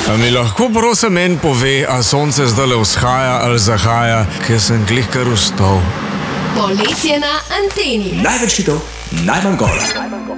A mi lahko prosim meni pove, a sonce zdajle vzhaja ali zahaja, ker sem glih kar vstal. Poletje na anteni. Največ hitov, najmanj gora.